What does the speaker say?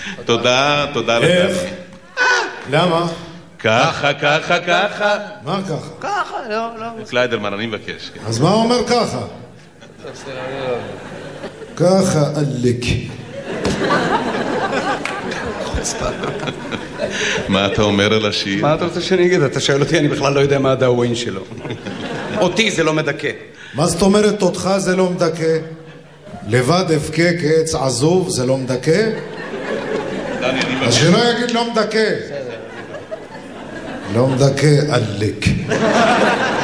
תודה איך? לדני. למה? ככה. מה ככה? ככה, לא. קליידרמן, אני מבקש. כן. אז מה אומר ככה? ככה עלק. מה אתה אומר על השיר? מה אתה רוצה שאני אגיד? אתה שואל אותי, אני בכלל לא יודע מה הדאווין שלו. אותי זה לא מדכא. מה זאת אומרת אותך זה לא מדכא? לבד אבכה כעץ עזוב זה לא מדכא? אז שלא יגיד לא מדכא. לא מדכא עלק.